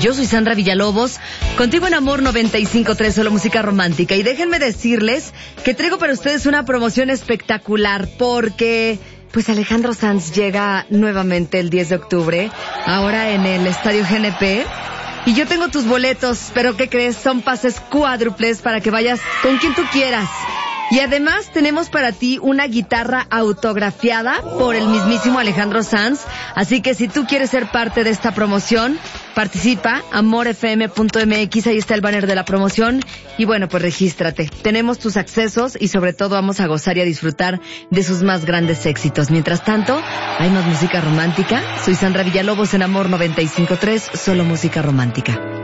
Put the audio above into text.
Yo soy Sandra Villalobos, contigo en Amor 95.3, solo música romántica. Y déjenme decirles que traigo para ustedes una promoción espectacular porque pues Alejandro Sanz llega nuevamente el 10 de octubre, ahora en el Estadio GNP. Y yo tengo tus boletos, pero ¿qué crees? Son pases cuádruples para que vayas con quien tú quieras. Y además tenemos para ti una guitarra autografiada por el mismísimo Alejandro Sanz. Así que si tú quieres ser parte de esta promoción, participa, amorfm.mx, ahí está el banner de la promoción. Y bueno, pues regístrate. Tenemos tus accesos y sobre todo vamos a gozar y a disfrutar de sus más grandes éxitos. Mientras tanto, hay más música romántica. Soy Sandra Villalobos en Amor 95.3, solo música romántica.